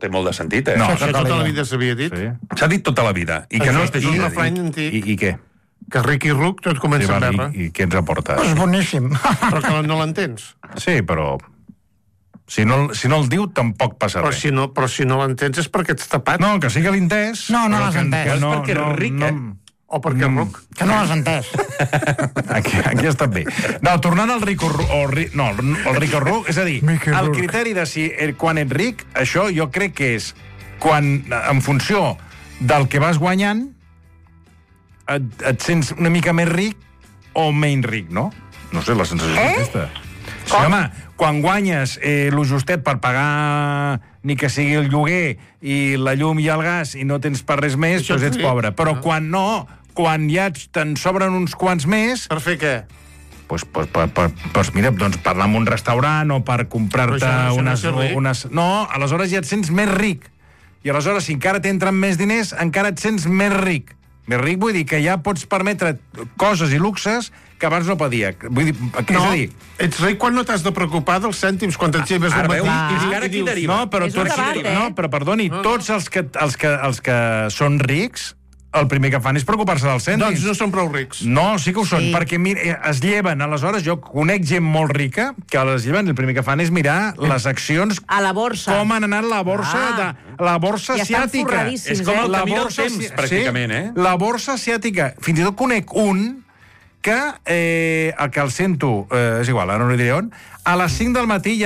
té molt de sentit, No, Això tota la vida s'havia dit. S'ha dit tota la vida. I que no es deixi un de dir. refrany antic. I què? Que ric i ruc tot comença amb R. I què ens aporta? És boníssim. Però que no l'entens. Sí, però... Si no el diu, tampoc passa Però res. si no l'entens és perquè ets tapat. No, que sí que l'he entès. No però l'has que- entès. que És perquè és ric, O perquè és ruc. Que no l'has entès. Aquí està bé. No, tornant al ric o ruc... No, el ric o ruc, és a dir, Mickey el Rourke. criteri de si quan ets ric, això jo crec que és quan, en funció del que vas guanyant, et sents una mica més ric o menys ric, no? No sé, la sensació és aquesta. Sí, home, quan guanyes lo justet per pagar ni que sigui el lloguer i la llum i el gas i no tens per res més, Això doncs ets sí. pobre. Però quan no, quan ja te'n sobren uns quants més, Per fer què? doncs mira, doncs per anar a un restaurant o per comprar-te Però això no és ser ric. unes... No, aleshores ja et sents més ric. I aleshores, si encara t'entren més diners, encara et sents més ric. Més ric vull dir que ja pots permetre coses i luxes que abans no podia. Vull dir, és a dir... Ets ric quan no t'has de preocupar dels cèntims, quan et lleves al Ara matí veu? i És que ara aquí deriva. No, però És un debat, no, però perdoni, tots els que són rics, el primer que fan és preocupar-se dels cèntims. Doncs no són prou rics. No, sí que ho són, Sí. perquè es lleven, aleshores jo conec gent molt rica que les lleven, el primer que fan és mirar les accions, A la borsa. com han anat la borsa, la borsa I estan asiàtica. forradíssims, És com el La camí del borsa temps, asi- pràcticament, eh? La borsa asiàtica. Fins i tot conec un que, el que el sento, és igual, ara no li diré on, a les 5 del matí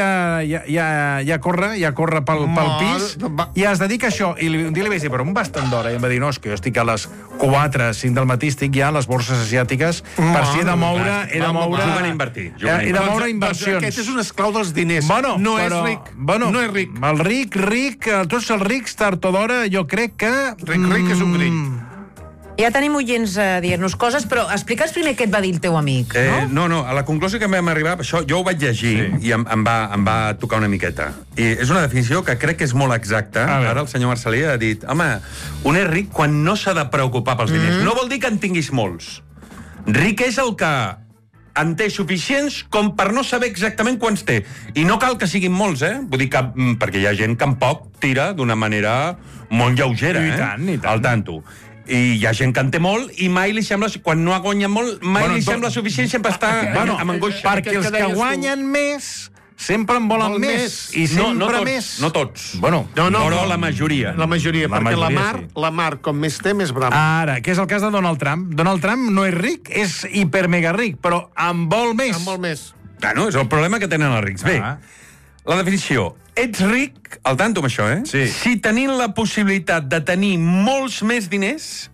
ja corre pel pis i es dedica a això. I un dia li vaig dir, però un bastant d'hora. I em va dir, no, és que jo estic a les 4, 5 del matí, estic ja a les borses asiàtiques per si he de moure... Juguen a invertir. He de moure inversions. Aquest és un esclau dels diners. Bueno, no però, és ric. Bueno, no és ric. El ric, tots els rics, tard o d'hora, jo crec que... Ric és un grill. Ja tenim oients dient-nos coses, però explica'ns primer què et va dir el teu amic, no? No, a la conclusió que vam arribar, això jo ho vaig llegir i em va tocar una miqueta. I és una definició que crec que és molt exacta. Ara el senyor Marcelí ha dit, home, un és ric quan no s'ha de preocupar pels diners. No vol dir que en tinguis molts. Ric és el que en té suficients com per no saber exactament quants té. I no cal que siguin molts, Vull dir que, perquè hi ha gent que en poc tira d'una manera molt lleugera, I tant. Al tanto. I hi ha gent que en té molt i mai li sembla... Quan no ha guanyat molt, mai li sembla suficient, sempre està amb angoixa. Perquè els que guanyen més sempre en volen Volen més. més. I sempre tots, més. No tots. Bueno, però la majoria. La majoria, La perquè majoria, la Mar, com més té, més brava. ara, que és el cas de Donald Trump. Donald Trump no és ric, és hiper-mega ric, però en vol més. Amb molt més. Bueno, és el problema que tenen els rics. Bé, la definició. Ets ric, al tanto amb això, Sí. Si tenint la possibilitat de tenir molts més diners,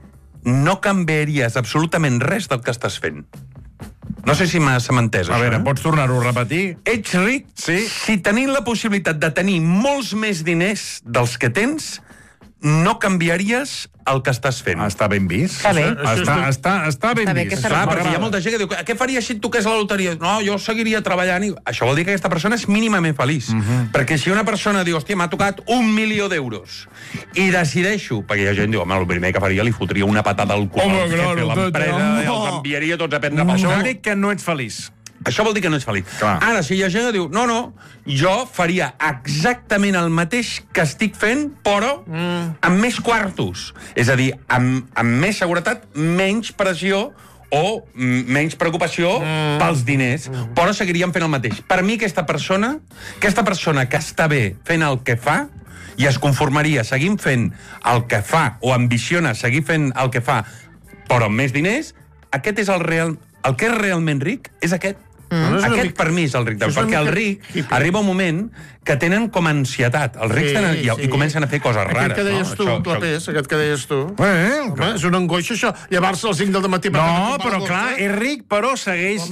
no canviaries absolutament res del que estàs fent. No sé si m'ha entès, A això. veure, pots tornar-ho a repetir? Ets ric si tenint la possibilitat de tenir molts més diners dels que tens, no canviaries el que estàs fent. Està ben vist. Està bé. Està ben Està bé, vist. aquesta Clar, M'agrada. perquè hi ha molta gent que diu, què faries si et toqués a la loteria? No, jo seguiria treballant. Això vol dir que aquesta persona és mínimament feliç. Perquè si una persona diu, hòstia, m'ha tocat 1.000.000 d'euros i decideixo, perquè hi ha gent que diu, home, el primer que faria li fotria una patada al cul al jefe, l'empresa, el canviaria tots a prendre per Això sac. vol dir que no ets feliç. Això vol dir que no ets feliç. Clar. Ara, si hi ha gent que diu, no, jo faria exactament el mateix que estic fent, però amb més quartos. És a dir, amb més seguretat, menys pressió o menys preocupació pels diners, però seguiríem fent el mateix. Per mi, aquesta persona que està bé fent el que fa i es conformaria seguint fent el que fa o ambiciona seguir fent el que fa, però amb més diners, aquest és el que és realment ric, és aquest. Aquest per mi és el ric, perquè el ric arriba un moment que tenen com ansietat. Els rics tenen, i comencen a fer coses rares. Aquest que deies tu, Clapés, aquest que deies tu. Home, és una angoixa, això. Llevar-se als 5 del matí... No, però clar, és ric, però segueix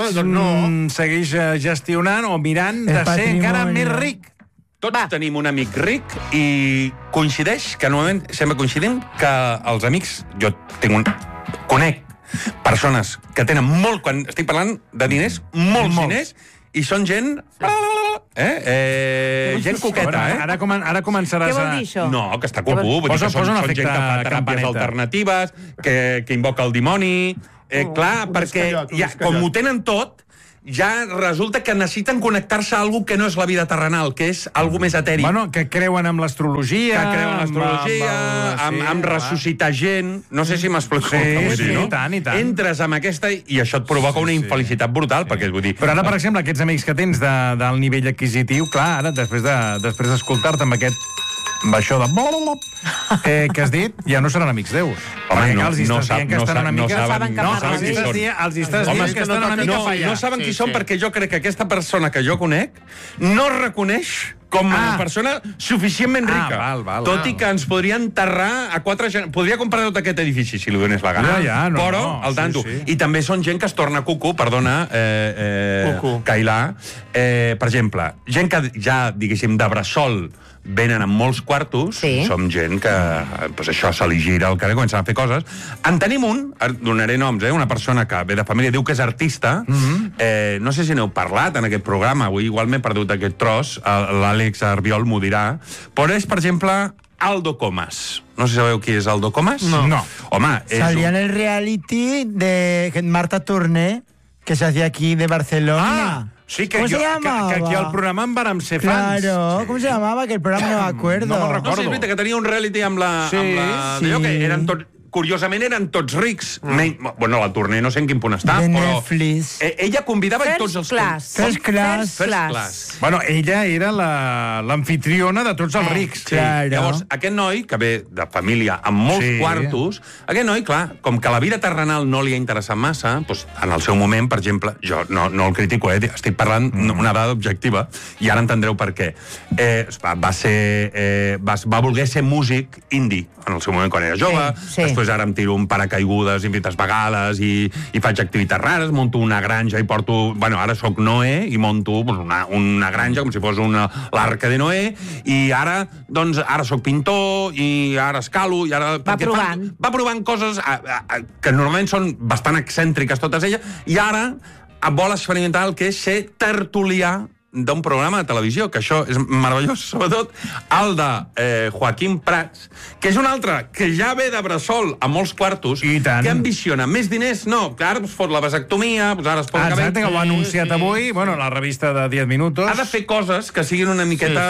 gestionant o mirant de ser encara més ric. Tots tenim un amic ric i coincideix, que normalment sempre coincidim, que els amics... Jo conec persones que tenen molt, quan estic parlant de diners, molts diners, i són gent... gent coqueta, Ara començaràs Què vol dir això? No, que està coco. Vull dir que són gent que fa teràpies alternatives, que invoca el dimoni... Clar, perquè com ho tenen tot, ja resulta que necessiten connectar-se a algú que no és la vida terrenal, que és algú més etèric. Bueno, que creuen amb l'astrologia... Que creuen en l'astrologia, amb ressuscitar gent... No sé si m'explico el que vull dir, no? I tant. Entres amb aquesta i això et provoca una infelicitat brutal, perquè vull dir... Però ara, per exemple, aquests amics que tens del nivell adquisitiu, clar, ara, després d'escoltar-te amb això de... que has dit, ja no seran amics teus. Home, els estàs dient que estan una mica... No saben que els estàs dient que estan una mica fallant. No saben qui són, perquè jo crec que aquesta persona que jo conec no es reconeix com a persona suficientment rica. Tot i que ens podria enterrar a 4... Podria comprar tot aquest edifici, si li donés la gana. Però, al tanto. I també són gent que es torna cucu, perdona, Cailà. Per exemple, gent que ja, diguéssim, de bressol venen amb molts quartos, som gent que pues això se li gira al carrer, comencen a fer coses. En tenim un, donaré noms, una persona que ve de família, diu que és artista, no sé si n'heu parlat en aquest programa, avui igual m'he perdut aquest tros, l'Àlex Arbiol m'ho dirà, però és, per exemple, Aldo Comas. No sé si sabeu qui és Aldo Comas? No. Home, salía en el reality de Marta Torné, que se hacía aquí de Barcelona. Sí, que ¿Cómo se llamaba? Que aquí al programa en vàrem ser fans. Claro, ¿cómo se llamaba? Que el programa no me acuerdo. No me'n recordo. No, sí, és veritat que tenia un reality amb la... Allò que eren tots... Curiosament eren tots rics. Bueno, la Torné no sé en quin punt està, de però... Netflix. Ella convidava tots els... First class. Bueno, ella era l'anfitriona de tots els rics. Claro. Llavors, aquest noi, que ve de família amb molts quartos, aquest noi, clar, com que la vida terrenal no li ha interessat massa, doncs, en el seu moment, per exemple, jo no el critico, estic parlant una dada objectiva, i ara entendreu per què. Va voler ser músic indi en el seu moment quan era jove, després ara em tiro un paracaigudes infinites vegades i faig activitats rares, monto una granja i porto... Bueno, ara sóc Noé i monto una granja com si fos l'arca de Noé, i ara, doncs, ara sóc pintor i ara escalo i ara... Va provant coses que normalment són bastant excèntriques totes elles, i ara vol experimentar el que és ser tertulià d'un programa de televisió, que això és meravellós, sobretot el de Joaquim Prats, que és un altre que ja ve de bressol a molts quartos, que ambiciona més diners, no, que ara es fot la vasectomia, ara es pot... Exacte, que ho ha anunciat avui, bueno, la revista de 10 minutos. Ha de fer coses que siguin una miqueta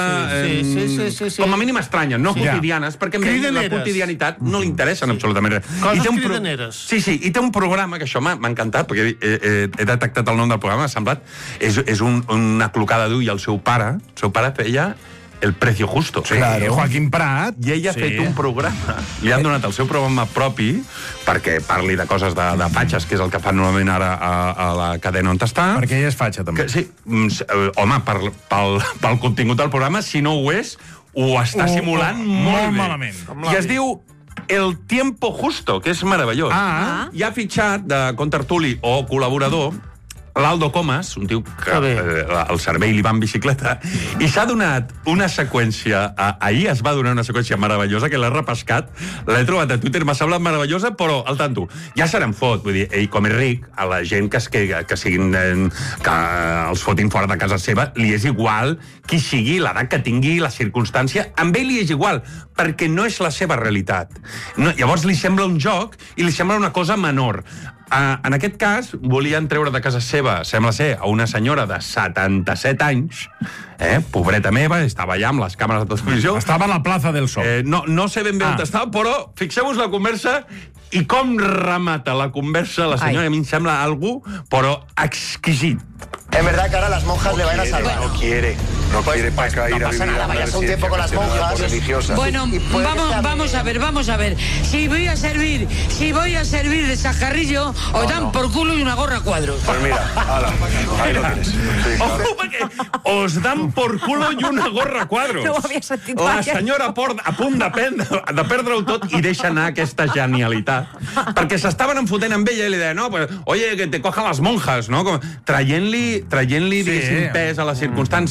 com a mínim estranyes, no quotidianes, perquè a ell la quotidianitat no li interessa absolutament res. Coses cridaneres. Sí, i té un programa, que això m'ha encantat, perquè he detectat el nom del programa, m'ha semblat, és una clocada d'ull i el seu pare feia El Precio Justo. Sí, claro. Joaquim Prat. I ell ha fet un programa. Li han donat el seu programa propi perquè parli de coses de fatxes, que és el que fan normalment ara a la cadena on està. Perquè ell és fatxa, també. Sí, home, pel contingut del programa, si no ho és, ho està simulant molt bé. Malament. I es diu El Tiempo Justo, que és meravellós. I ha fitxat de contertuli o col·laborador l'Aldo Comas, un tio que el cervell li va en bicicleta, i s'ha donat una seqüència, ahir es va donar una seqüència meravellosa, que l'he repescat, l'he trobat a Twitter, m'ha semblat meravellosa, però, al tanto, ja se n'en fot, vull dir, ell com és ric, a la gent que siguin, que els fotin fora de casa seva, li és igual qui sigui, l'edat que tingui, la circumstància, amb ell li és igual, perquè no és la seva realitat. Llavors li sembla un joc i li sembla una cosa menor. En aquest cas, volien treure de casa seva, sembla ser, a una senyora de 77 anys, pobreta meva, estava allà amb les càmeres de televisió. Estava a la plaça del Sol. No sé ben bé on estava, però fixeu-vos la conversa i com remata la conversa la senyora, a mi em sembla algú, però exquisit. Es verdad que ahora las monjas le van a salvar. No quiere para acá ir a vivir. No pasa nada, vayas un tiempo con las monjas religiosas. Bueno, vamos a ver. Si voy a servir de sacarrillo, os dan por culo y una gorra a cuadros. Pues mira, ahí lo tienes. Ojo, perquè os dan por culo i una gorra a quadros. No ho havia sentit La mai. senyora a punt de perdre-ho tot i deixa anar aquesta genialitat. Perquè s'estaven enfotent amb ella i li deia, no, pues, oye, que te cojan las monjas, no? Traient-li diguéssim, pes a la circumstància,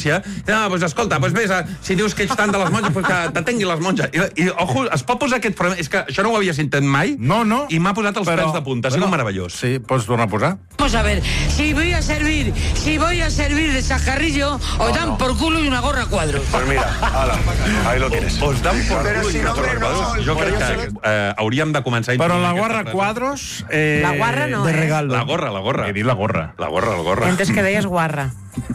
no, doncs escolta, doncs vés, si dius que ets tant de les monges, doncs que t'atengui les monges. I, ojo, es pot posar aquest fragment, és que això no ho havia sentit mai, i m'ha posat els pèls de punta, ha sigut meravellós. Sí, pots tornar a posar? Vamos a ver, si voy a servir de chascarrillo, os dan por culo y una gorra a cuadros. Pues mira, ala, ahí lo tienes. Os dan por culo i una gorra a quadros. Jo crec que hauríem de començar a... Però la gorra a quadros... La guarra no, de regalo. La gorra. He dit la gorra. La gorra. Entes que deies guarra.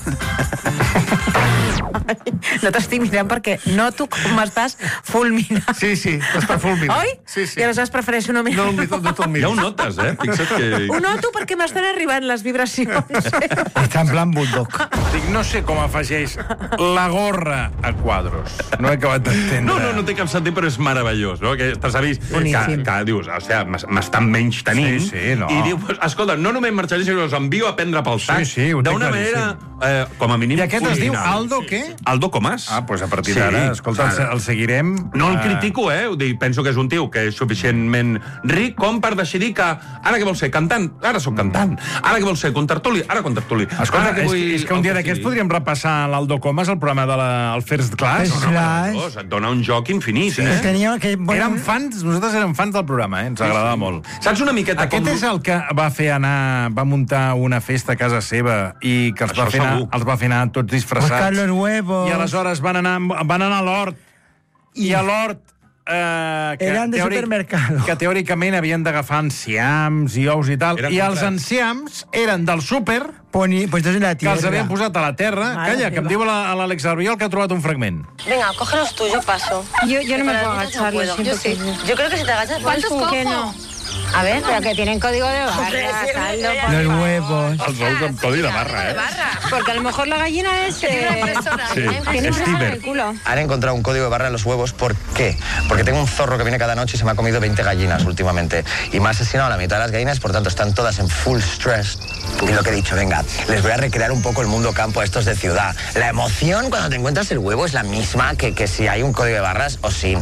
No t'estic mirant perquè noto com m'estàs fulminant. Sí, t'està fulminant. Oi? Sí. I aleshores prefereixo no mirar. No te'l mires. Ja ho notes, Fixa't que... Ho noto perquè m'estan arribant les vibracions. Està en plan bulldog. Dic, no sé com afegeix la gorra a quadros. No he acabat d'entendre. No té cap sentit, però és meravellós, no? Que t'has vist que dius, o sigui, m'estan menys tenint, i diu, escolta, no només marxaré, sinó que us envio a prendre pel sac. D'una manera, com a mínim... I aquest es diu Aldo què? Aldo Comas. Ah, doncs a partir d'ara, escolta, el seguirem. No el critico, penso que és un tio que és suficientment ric com per decidir que ara què vol ser, cantant? Ara soc cantant. Ara què vol ser, contertuli? Ara contertuli. Escolta, és que un dia d'aquests podríem repassar l'Aldo Comas, el programa del First Class. Et dona un joc infinit, Érem fans, nosaltres érem fans del programa, ens agradava molt. Saps una miqueta com... Aquest és el que va muntar una festa a casa seva i que els va fer anar tots disfressats. Buscar los huevos. I aleshores van anar a l'hort. I a l'hort... Eren de supermercado. Que teòricament havien d'agafar enciams i ous i tal. I els enciams eren del súper pues que els havien posat a la terra. Calla, que em diu l'Àlex Arbiol que ha trobat un fragment. Venga, cógelos tú, yo paso. Yo no me puedo agachar. Yo sí. Yo creo que si te agachas... ¿Cuántos cojo? Que no. A ver, pero que tienen código de barra, Aldo. Los huevos. Els ous amb codi de barra, Porque a lo mejor la gallina es... Tiene impresora en el culo. Han encontrado un código de barra en los huevos. ¿Por qué? Porque tengo un zorro que viene cada noche y se me ha comido 20 gallinas últimamente. Y me ha asesinado a la mitad de las gallinas, por tanto están todas en full stress. Y lo que he dicho, venga, les voy a recrear un poco el mundo campo a estos de ciudad. La emoción cuando te encuentras el huevo es la misma que si hay un código de barras o sin.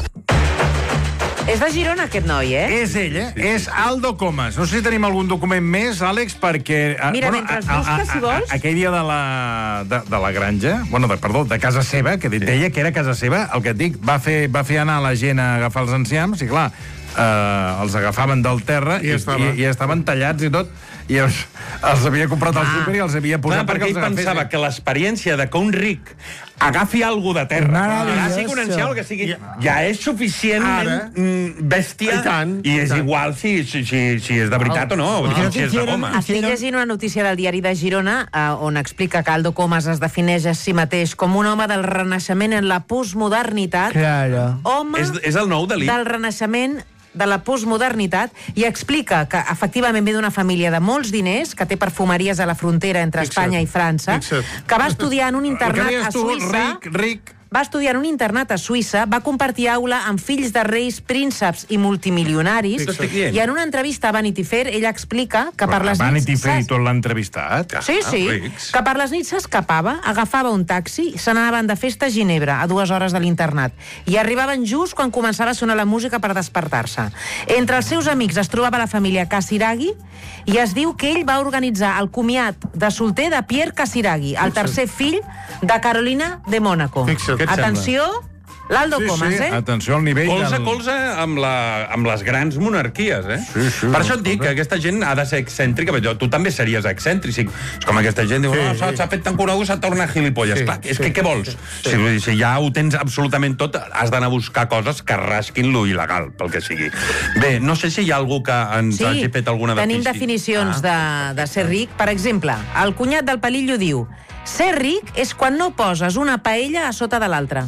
És de Girona, aquest noi, És ell, és Aldo Comas. No sé si tenim algun document més, Àlex, perquè... Mira, mentre els busques, si vols... Aquell dia de la granja, de casa seva, que deia que era casa seva, el que et dic, va fer anar la gent a agafar els enciams, i clar, els agafaven del terra i estaven tallats i tot, i els havia comprat al súper i els havia posat perquè ell pensava que l'experiència de que un ric agafi alguna de terra, ja sigui un enciam o que sigui, ja és suficientment bèstia, i és igual si és de veritat o no, si és de goma. Estic llegint una notícia del diari de Girona on explica que Aldo Comas es defineix a si mateix com un home del renaixement en la postmodernitat, home és el nou Dalí del renaixement de la postmodernitat, i explica que efectivament ve d'una família de molts diners, que té perfumeries a la frontera entre Espanya i França, que va estudiar en un internat a Suïssa... Va estudiar en un internat a Suïssa, va compartir aula amb fills de reis, prínceps i multimilionaris, i en una entrevista a Vanity Fair ell explica que per les nits... Vanity Fair i tot l'ha entrevistat? Sí, que per les nits s'escapava, agafava un taxi i se n'anaven de festa a Ginebra, a 2 hores de l'internat, i arribaven just quan començava a sonar la música per despertar-se. Entre els seus amics es trobava la família Casiraghi, i es diu que ell va organitzar el comiat de solter de Pierre Casiraghi, el tercer fill de Carolina de Mònaco. Atenció, l'Aldo Comas, Atenció al nivell... Colze a colze amb les grans monarquies, Per això et dic que aquesta gent ha de ser excèntrica, perquè tu també series excèntric. És com aquesta gent diu, s'ha fet tan conegut, s'ha tornat gilipolles. Clar, és que què vols? Si ja ho tens absolutament tot, has d'anar a buscar coses que rasquin lo il·legal, pel que sigui. Bé, no sé si hi ha algú que ens hagi fet alguna definició. Tenim definicions de ser ric. Per exemple, el cunyat del Palillo diu: ser ric és quan no poses una paella a sota de l'altra.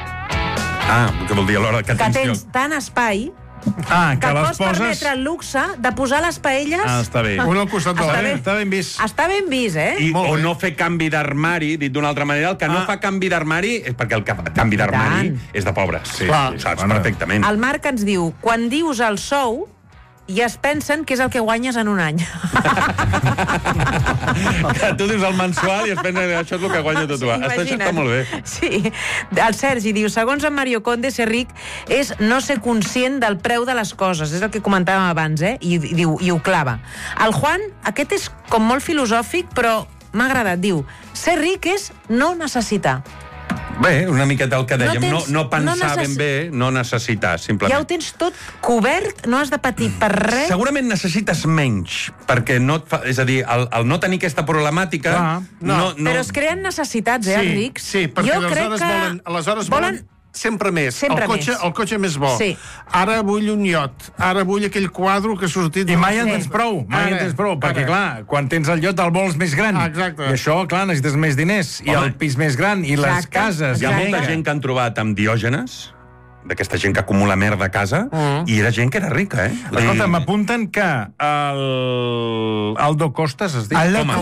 Què vol dir alhora? Que tens tant espai que pots permetre el luxe de posar les paelles... Està bé. Un al costat de l'altre. Està ben vist. Està ben vist, O no fer canvi d'armari, dit d'una altra manera, el que no fa canvi d'armari és perquè el canvi d'armari és de pobres. Ho saps perfectament. El Marc ens diu: quan dius el sou, i es pensen que és el que guanyes en un any. Que tu dius el mensual i es pensen que això és el que guanya tot. Això està molt bé. Sí. El Sergi diu: segons en Mario Conde, ser ric és no ser conscient del preu de les coses. És el que comentàvem abans, i ho clava. El Juan, aquest és com molt filosòfic, però m'ha agradat. Diu: ser ric és no necessitar. Bé, una miqueta el que dèiem, no pensar no ben bé, no necessitar, simplement. Ja ho tens tot cobert, no has de patir per res. Segurament necessites menys, perquè no et fa... És a dir, el no tenir aquesta problemàtica... No. Però es creen necessitats, rics? Sí, perquè aleshores volen sempre més. El cotxe més bo. Sí. Ara vull un iot. Ara vull aquell quadre que ha sortit... I mai en tens prou, perquè, clar, quan tens el iot el vols més gran. Exacte. I això, clar, necessites més diners. I el pis més gran, i les cases. Hi ha molta gent que han trobat amb Diògenes, d'aquesta gent que acumula merda a casa, i era gent que era rica, Escolta, m'apunten que Aldo Costas, es diu?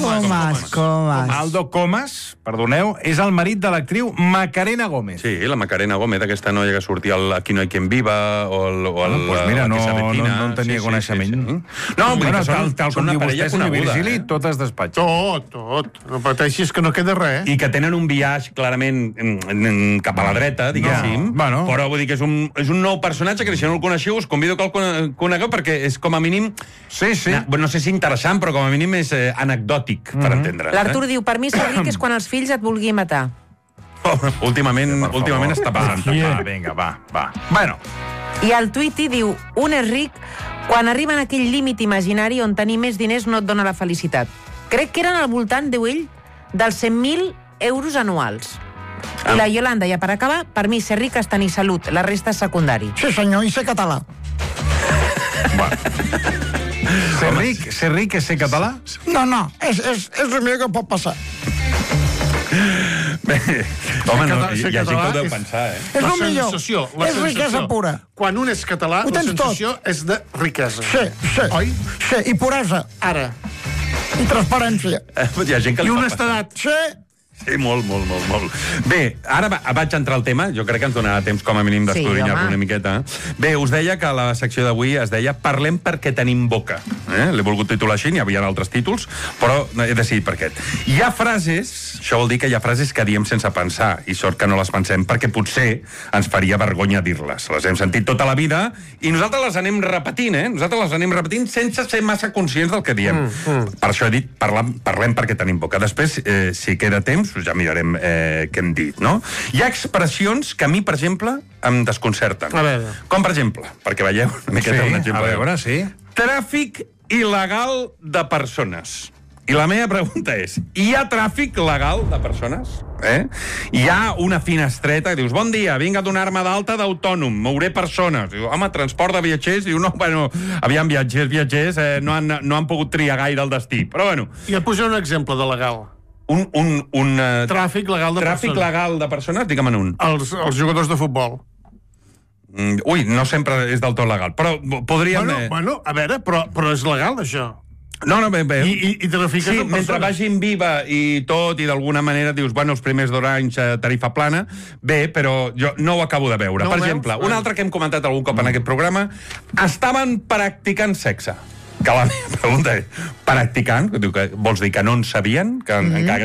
Aldo Comas, perdoneu, és el marit de l'actriu Macarena Gómez. Sí, la Macarena Gómez, aquesta noia que sortia al Aquí no hay quien viva, o pues mira, no en tenia coneixement. No, vull dir que tal com diu vostè, senyor Virgili, tot es despatxa. Tot. No pateixis que no queda res. I que tenen un viatge clarament cap a la dreta, diguéssim, però vull dir que és un nou personatge que si no el coneixiu us convido que el conegueu perquè és com a mínim no sé si interessant, però com a mínim és anecdòtic per entendre. L'Artur diu, per mi ser ric és quan els fills et vulguin matar. Últimament està passant. Vinga, va. Bueno. I el Twitty diu, un és ric quan arriba en aquell límit imaginari on tenir més diners no et dona la felicitat. Crec que eren al voltant, diu ell, dels 100.000 euros anuals. I la Yolanda, ja per acabar, per mi ser ric és tenir salut, la resta és secundari. Sí, senyor, i ser català. Ser ric és ser català? No, és el millor que pot passar. Bé, home, hi ha gent que ho deu pensar, És el millor, és riquesa pura. Quan un és català, la sensació és de riquesa. Sí, oi? Sí, i puresa. Ara. I transparència. Hi ha gent que I honestedat. Sí, molt. Bé, ara vaig entrar al tema. Jo crec que ens donarà temps com a mínim d'escudrinyar-lo una miqueta. Bé, us deia que la secció d'avui es deia Parlem perquè tenim boca. L'he volgut titular així, n'hi havia altres títols, però he decidit per aquest. Hi ha frases, això vol dir que hi ha frases que diem sense pensar, i sort que no les pensem, perquè potser ens faria vergonya dir-les. Les hem sentit tota la vida, i nosaltres les anem repetint, Nosaltres les anem repetint sense ser massa conscients del que diem. Per això he dit, parlem perquè tenim boca. Després, si queda temps, ja mirarem què hem dit, no? Hi ha expressions que a mi, per exemple, em desconcerten. Com, per exemple, perquè veieu una miqueta un exemple. A veure, sí. Tràfic il·legal de persones. I la meva pregunta és, hi ha tràfic legal de persones? Hi ha una finestreta que dius, bon dia, vinc a donar-me d'alta d'autònom, mouré persones. Diu, home, transport de viatgers? Diu, no, bueno, aviam, viatgers no han pogut triar gaire el destí. Però, bueno... I et posaré un exemple de legal. Tràfic legal de persones? Digue'm un. Els jugadors de futbol. Ui, no sempre és del tot legal, però podríem... Bueno, a veure, però és legal, això. No, bé. I trafiques amb persones. Mentre vagin viva i tot, i d'alguna manera dius, bueno, els primers 2 anys tarifa plana, bé, però jo no ho acabo de veure. Per exemple, un altre que hem comentat algun cop en aquest programa, estaven practicant sexe. Que la meva pregunta és, practicant? Vols dir que no en sabien? Que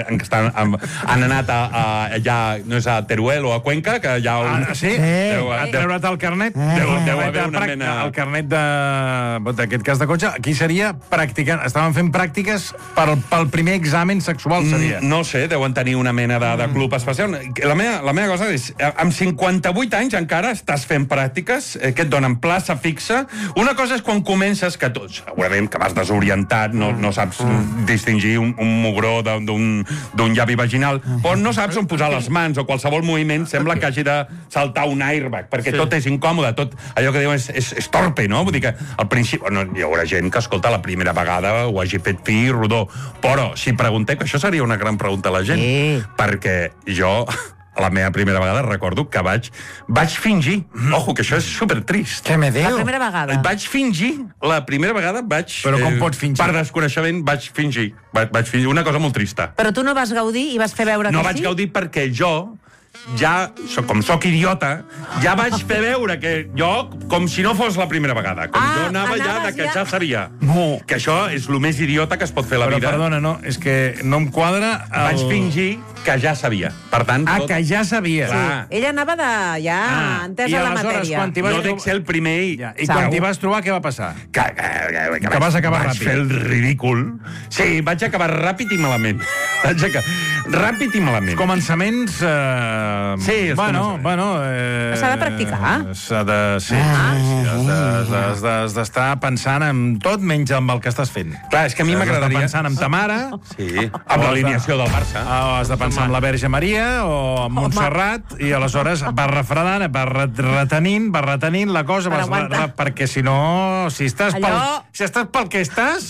han anat allà, no és a Teruel o a Cuenca, que hi ha un... Sí? Ha treure't el carnet? Deu haver una mena... El carnet d'aquest cas de cotxe, aquí seria practicant. Estaven fent pràctiques pel primer examen sexual, seria. No sé, deuen tenir una mena de club especial. La meva cosa és, amb 58 anys encara estàs fent pràctiques, que et donen plaça fixa. Una cosa és quan comences, que tots, segurament que vas desorientat, no saps distingir un mugró d'un llavi vaginal, però no saps on posar les mans, o qualsevol moviment sembla que hagi de saltar un airbag, perquè tot és incòmode, tot allò que diuen és torpe, no? Vull dir que al principi hi haurà gent que, escolta, la primera vegada ho hagi fet fi i rodó, però si pregunteu, que això seria una gran pregunta a la gent, perquè jo... La meva primera vegada recordo que vaig fingir. Ojo, que això és supertrist. Què me diu? La primera vegada. Vaig fingir. La primera vegada vaig... Però com pots fingir? Per desconeixement vaig fingir. Vaig fingir una cosa molt trista. Però tu no vas gaudir i vas fer veure que sí? No vaig gaudir perquè jo... ja, com soc idiota, ja vaig fer veure que jo, com si no fos la primera vegada, com jo anava ja de que ja sabia. Que això és el més idiota que es pot fer a la vida. Però perdona, no, és que no em quadra... Vaig fingir que ja sabia. Per tant... que ja sabia. Sí. Ella anava de... ja, entesa la matèria. No dec ser el primer... I quan t'hi vas trobar, què va passar? Que vas acabar ràpid. Vaig fer el ridícul. Sí, vaig acabar ràpid i malament. Ràpid i malament. Començaments Sí, bueno... S'ha de practicar. S'ha de... Sí, has d'estar pensant en tot menys amb el que estàs fent. Clar, és que a mi m'agradaria... Has d'estar pensant en ta mare... Sí, amb l'alineació del Barça. Has de pensar en la Verge Maria o en Montserrat, i aleshores vas refredant, vas retenint la cosa, perquè si no... Si estàs pel que estàs...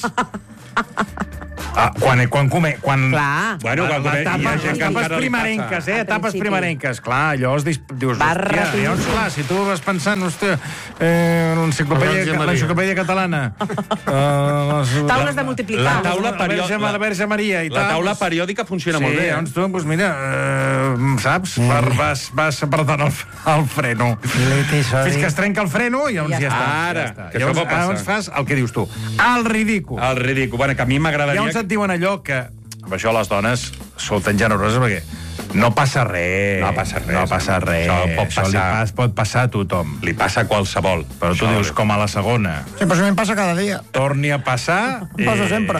Quan etapes primerenques, etapes primerenques, clar, allò dius, hòstia, llavors, clar, si tu vas pensant, hòstia, l'enciclopèdia catalana, taules de multiplicar, la Verge Maria i tal. La taula periòdica funciona molt bé. Llavors tu, doncs mira, saps, vas apretant el freno. Fins que es trenca el freno i llavors ja està. Ara, que això pot passar. Llavors fas el que dius tu, el ridícul. El ridícul, bueno, que a mi m'agradaria... Llavors et diuen allò que... Amb això les dones sou tan generoses perquè no passa res. No passa res. No passa res. Això pot passar a tothom. Li passa a qualsevol. Però tu dius, com a la segona. Sí, però això em passa cada dia. Torni a passar... Passa sempre.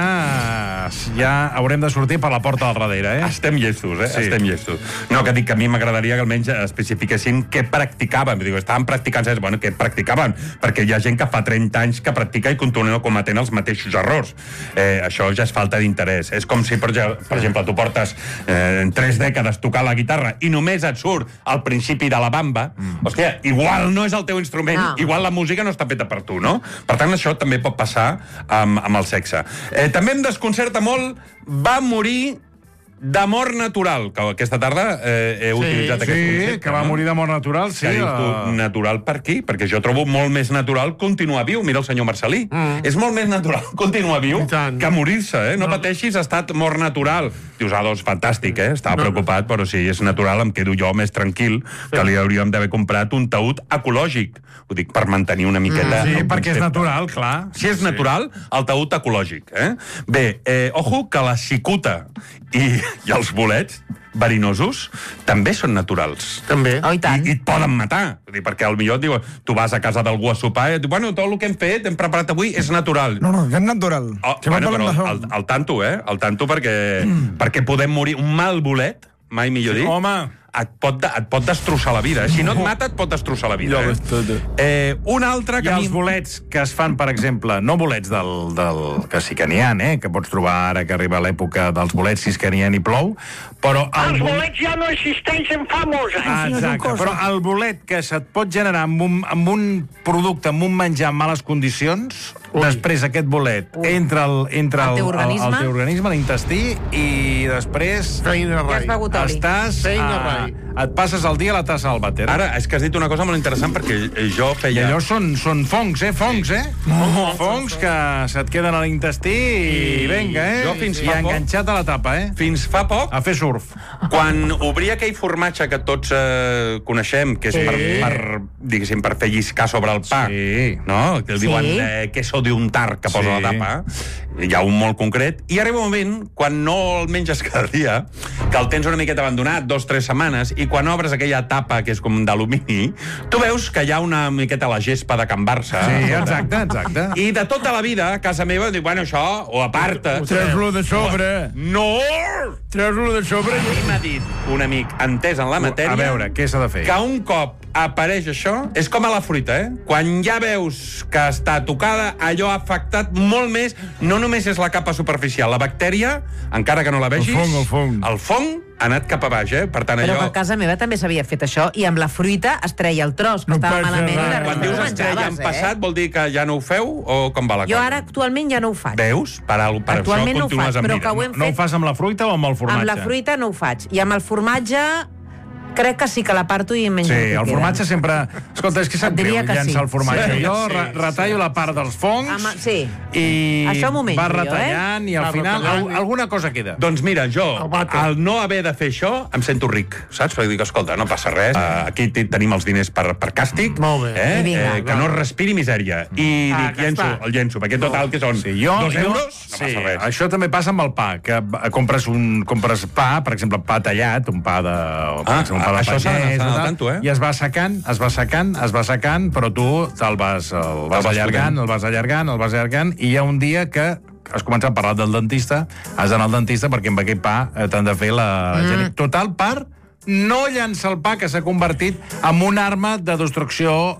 Ja haurem de sortir per la porta del darrere, eh? Estem llestos, eh? Sí. Estem llestos. No, que dic que a mi m'agradaria que almenys especifiquessin què practicaven. Dic, estaven practicant, saps? Bueno, què practicaven? Perquè hi ha gent que fa 30 anys que practica i continua cometent els mateixos errors. Això ja és falta d'interès. És com si, per exemple, tu portes 3 dècades tocant la guitarra i només et surt al principi de la bamba, hòstia, igual no és el teu instrument, igual la música no està feta per tu, no? Per tant, això també pot passar amb el sexe. També em desconcerta molt, va morir d'amor natural, que aquesta tarda he utilitzat aquest concepte. Sí, que va morir d'amor natural, sí. Que dius tu, natural per qui? Perquè jo trobo molt més natural continuar viu. Mira el senyor Marcelí. És molt més natural continuar viu que morir-se, eh? No pateixis, ha estat mort natural. Dius, doncs, fantàstic, eh? Estava preocupat, però si és natural em quedo jo més tranquil, que li hauríem d'haver comprat un taüt ecològic. Ho dic per mantenir una miqueta... Sí, perquè és natural, clar. Si és natural, el taüt ecològic, eh? Bé, ojo que la cicuta i els bolets verinosos també són naturals. També. Oh, i tant. I et poden matar. Perquè potser et diu, tu vas a casa d'algú a sopar i et diu, bueno, tot el que hem fet, hem preparat avui, és natural. No, és natural. Bueno, però al tanto, eh? Al tanto perquè podem morir. Un mal bolet, mai millor dit, home, et pot destrossar la vida. Si no et mata, et pot destrossar la vida. Un altre que... I els bolets que es fan, per exemple, no bolets del que sí que n'hi ha, que pots trobar ara que arriba l'època dels bolets, si és que n'hi ha i plou, però... Els bolets ja no existeixen fa molts anys. Exacte, però el bolet que se't pot generar amb un producte, amb un menjar en males condicions, després aquest bolet entra al teu organisme, l'intestí, i després... Feina rai. Estàs... Feina rai. Et passes el dia a la tassa del vàter. Ara, és que has dit una cosa molt interessant, perquè jo feia... I allò són fongs, Fongs, Fongs que se't queden a l'intestí i vinga, Jo fins fa poc... enganxat a la tapa, Fins fa poc... A fer surf. Quan obria aquell formatge que tots coneixem, que és diguéssim, per fer lliscar sobre el pa, no? Que el diuen queso d'untar, que posa la tapa, hi ha un molt concret, i arriba un moment, quan no el menges cada dia, que el tens una miqueta abandonat, 2 o 3 setmanes, i quan obres aquella tapa, que és com d'alumini, tu veus que hi ha una miqueta la gespa de Can Barça. Sí, exacte. I de tota la vida, a casa meva, dic, bueno, això, ho aparta. Treus-lo de sobre. No! Treus-lo de sobre. I m'ha dit un amic entès en la matèria... A veure, què s'ha de fer? Que un cop apareix això, és com a la fruita, Quan ja veus que està tocada, allò ha afectat molt més, no només és la capa superficial, la bactèria, encara que no la vegis... El fong ha anat cap a baix, Per tant, allò... Però a casa meva també s'havia fet això, i amb la fruita es treia el tros, que estava malament, i la Quan dius es treia en passat, vol dir que ja no ho feu, o com va la cosa? Jo ara actualment ja no ho faig. Veus? Per això continues amb vida. No ho fas amb la fruita o amb el formatge? Amb la fruita no ho faig. I amb el formatge... Crec que sí que l'aparto i menjo el formatge sempre... Escolta, és que sap greu llançar el formatge. Jo retallo la part dels fongs i vas retallant i al final alguna cosa queda. Doncs mira, jo, al no haver de fer això, em sento ric, saps? Perquè dic, escolta, no passa res, aquí tenim els diners per càstig, que no respiri misèria. I dic, el llenço, perquè total que són 2 euros, no passa res. Això també passa amb el pa, que compres pa, per exemple, pa tallat, un pa de... Això s'ha d'anar al tanto, I es va secant, però tu el vas allargant, i hi ha un dia que has començat a parlar del dentista, has d'anar al dentista perquè amb aquest pa t'han de fer la... Total, per no llançar el pa, que s'ha convertit en una arma de destrucció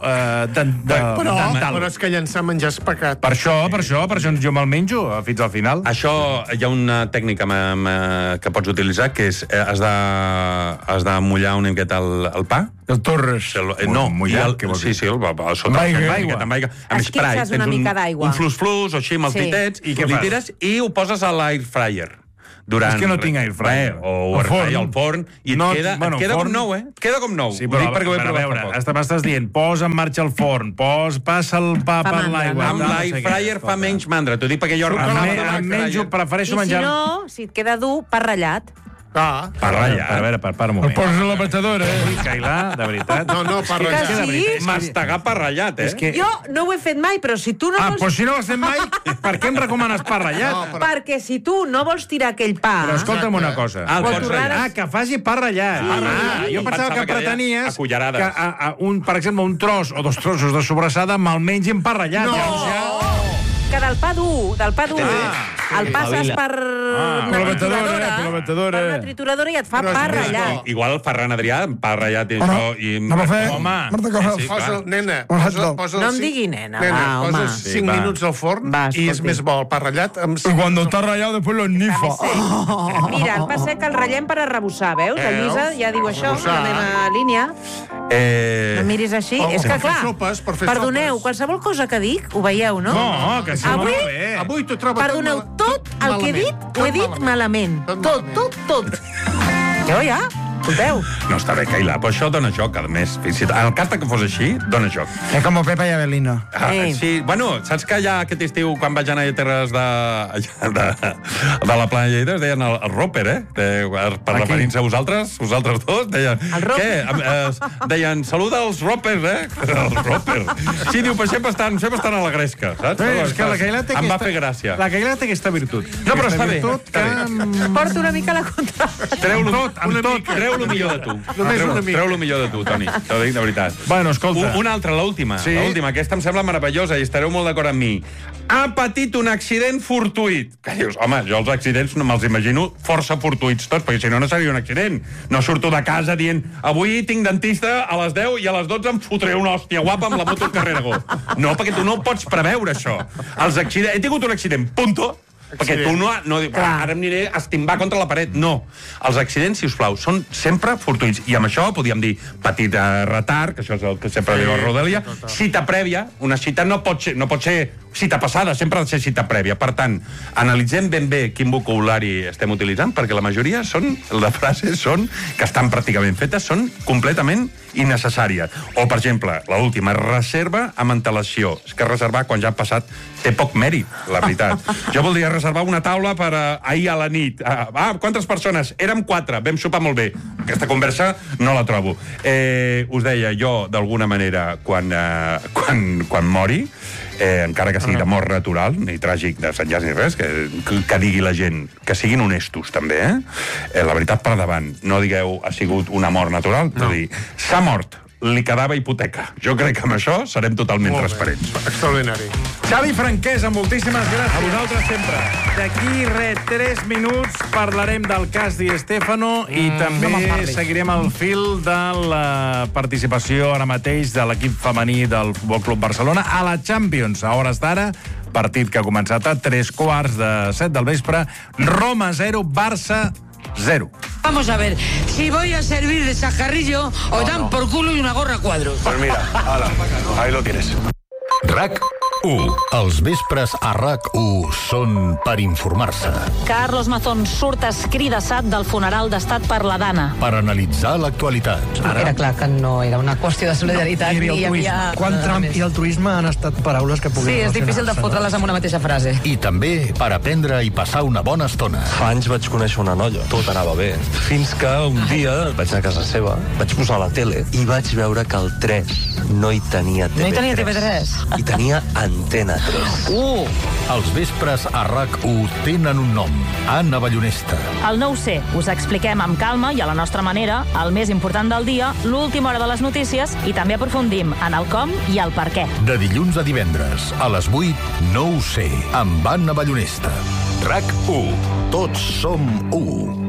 Però és que llançar menjar és pecat. Per això jo me'l menjo fins al final. Això, hi ha una tècnica que pots utilitzar, que és has de mullar una miqueta el pa. El torres. No, mullar, què vols dir? Sí, sota amb aigua. Esquitxes una mica d'aigua. Un flus-flus o així amb els ditets, i què li fas? tires i ho poses a l'air fryer. És que no tinc air fryer. O al forn, i et queda com nou, eh? Et queda com nou. Sí, però a veure, m'estàs dient, posa en marxa el forn, passa el pa per l'aigua. Amb l'air fryer fa menys mandra. T'ho dic perquè jo... Prefereixo menjar... I si no, si et queda dur, pa ratllat. Pa ratllat. A veure, para un moment. El poses a la batedora, eh? Cailà, de veritat. No, pa ratllat. Mastegar pa ratllat, eh? Jo no ho he fet mai, però si tu no vols... Doncs si no ho has fet mai, per què em recomanes pa ratllat? Perquè si tu no vols tirar aquell pa... Però escolta'm una cosa. Que faci pa ratllat. Jo pensava que pretenies que, per exemple, un tros o dos trossos de sobrassada me'l mengi en pa ratllat. No! Que del pa dur, el passes per una trituradora, per una trituradora i et fa pa ratllat. Igual el Ferran Adrià, pa ratllat i això... No va fer... Nena, no em digui nena, home. Poses 5 minuts al forn i és més bo el pa ratllat. Quan està ratllat, després lo ennifa. Mira, el pa sec el ratllem per arrebossar, veus? La Lluïsa ja diu això, la meva línia. No miris així. És que, clar, perdoneu, qualsevol cosa que dic, ho veieu, no? No, que sí, molt bé. Avui t'ho trobo perdoneu, tot el que he dit, ho he dit malament. Tot. Jo ja, escolteu. No està bé, Cailà, però això dona joc, a més. En el cas que fos així, dona joc. És com Pepa i Abelino. Sí, bueno, saps que ja aquest estiu, quan vaig anar a terres de la Plana de Lleida, es deien el roper, eh? Per referir-se a vosaltres dos, deien... El roper? Què? Deien, saluda els ropers, eh? El roper. Sí, diu, però sempre estan a la gresca, saps? És que la Cailà té em va fer gràcia. La Cailà té aquesta virtut. No, però està bé. Porta una mica la contra. Treu-lo millor de tu. Treu-lo millor de tu, Toni. T'ho dic de veritat. Bueno, escolta. Una altra, l'última. L'última, aquesta em sembla meravellosa i estareu molt d'acord amb mi. Ha patit un accident fortuït. Que dius, home, jo els accidents no me'ls imagino força fortuïts tots, perquè si no, no seria un accident. No surto de casa dient, avui tinc dentista a les 10 i a les 12 em fotré una hòstia guapa amb la moto al carrer Aragó. No, perquè tu no pots preveure això. Els accidents... He tingut un accident, punto. Perquè tu no dius, ara em aniré a estimbar contra la paret. No. Els accidents, si us plau, són sempre fortuïts. I amb això podíem dir petit retard, que això és el que sempre diu a Rodalia, cita prèvia. Una cita no pot ser cita passada, sempre ha de ser cita prèvia. Per tant, analitzem ben bé quin vocabulari estem utilitzant, perquè la majoria de frases que estan pràcticament fetes, són completament innecessàries. O, per exemple, l'última, reserva amb antelació. És que reservar quan ja ha passat té poc mèrit, la veritat. Jo voldria reservar una taula per ahir a la nit. Quantes persones? Érem 4, vam sopar molt bé. Aquesta conversa no la trobo. Us deia, jo, d'alguna manera, quan mori, encara que sigui de mort natural, ni tràgic de Sant Llàs ni res, que digui la gent, que siguin honestos, també, la veritat per davant. No digueu, ha sigut una mort natural, no. Dir, s'ha mort, li quedava hipoteca. Jo crec que amb això serem totalment transparents. Extraordinari. Xavi Franquesa, moltíssimes gràcies. A vosaltres sempre. D'aquí, 3 minuts, parlarem del cas Di Stéfano i també seguirem el fil de la participació ara mateix de l'equip femení del Futbol Club Barcelona a la Champions. A hores d'ara, partit que ha començat a 3:15 del vespre. Roma 0, Barça 0. Vamos a ver, si voy a servir de chacarrillo, o dan por culo y una gorra a cuadros. Pues mira, ala, ahí lo tienes. RAC1. Els vespres a RAC1 són per informar-se. Carlos Mazón surt escridassat del funeral d'estat per la Dana. Per analitzar l'actualitat. Era clar que no era una qüestió de solidaritat. Hi havia quan Trump i altruisme han estat paraules que puguin... Sí, és difícil de fotre-les amb una mateixa frase. I també per aprendre i passar una bona estona. Fa anys vaig conèixer una noia, tot anava bé. Fins que un dia vaig anar a casa seva, vaig posar la tele i vaig veure que el 3 no hi tenia TV3. No hi tenia TV3? I tenia Antena 3. Els vespres a RAC1 tenen un nom. Anna Ballonesta. El no ho sé. Us expliquem amb calma i a la nostra manera el més important del dia, l'última hora de les notícies i també aprofundim en el com i el per què. De dilluns a divendres, a les 8, no ho sé, amb Anna Ballonesta. RAC1. Tots som 1.